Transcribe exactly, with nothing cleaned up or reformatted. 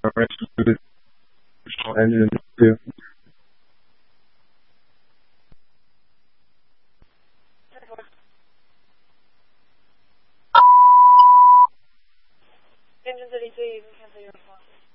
engine too. Engine thirty-two, you can cancel your response.